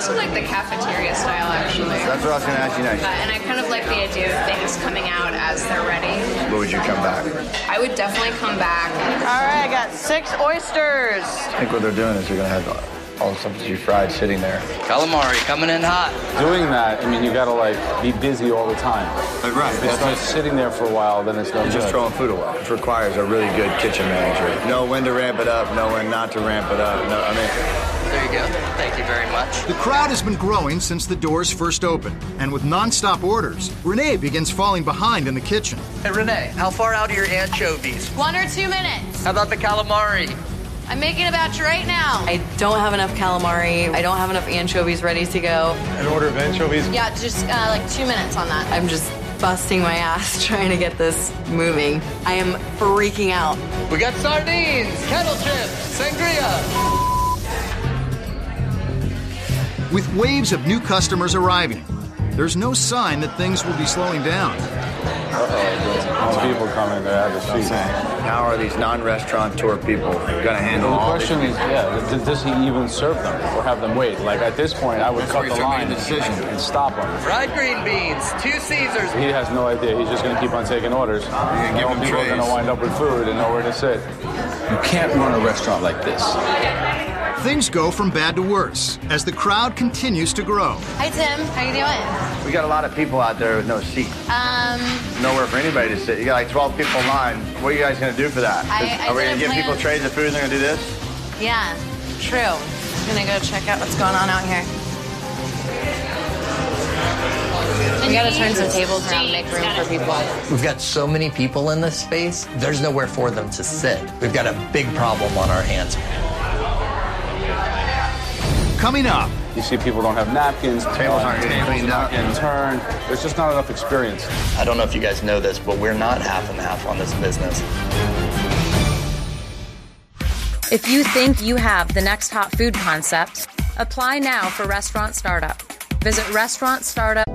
also like the cafeteria style, actually. That's what I was going to ask you next. And I kind of like the idea of things coming out as they're ready. But would you come back? I would definitely come back. All right, I got 6 oysters. I think what they're doing is they're going to have all the stuff that you fried sitting there. Calamari coming in hot. Doing that, I mean, you gotta like be busy all the time. Right. If it starts sitting there for a while, then it's no good. Just throwing food away. It requires a really good kitchen manager. Know when to ramp it up, know when not to ramp it up. No, I mean, There you go. Thank you very much. The crowd has been growing since the doors first opened, and with non-stop orders, Renee begins falling behind in the kitchen. Hey, Renee, how far out are your anchovies? 1 or 2 minutes. How about the calamari? I'm making a batch right now. I don't have enough calamari. I don't have enough anchovies ready to go. An order of anchovies? Yeah, just like 2 minutes on that. I'm just busting my ass trying to get this moving. I am freaking out. We got sardines, kettle chips, sangria. With waves of new customers arriving, there's no sign that things will be slowing down. Most people come in there at the seat. how are these non-restaurateur people going to handle The all these question is, does he even serve them or have them wait? Like at this point, I would cut the line and stop him. Fried green beans, 2 Caesars. He has no idea. He's just going to keep on taking orders. give him People are going to wind up with food and nowhere to sit. You can't run a restaurant like this. Things go from bad to worse as the crowd continues to grow. Hi, Tim. How you doing? We got a lot of people out there with no seat. Nowhere for anybody to sit. You got like 12 people in line. What are you guys going to do for that? Are we going to give people trays of food and they're going to do this? Yeah, true. I'm gonna go check out what's going on out here. We gotta turn some tables around and make room for people. We've got so many people in this space, there's nowhere for them to sit. We've got a big problem on our hands. Coming up. You see people don't have napkins. Tables aren't getting cleaned up. Getting turned. There's just not enough experience. I don't know if you guys know this, but we're not half and half on this business. If you think you have the next hot food concept, apply now for Restaurant Startup. Visit Restaurant Startup.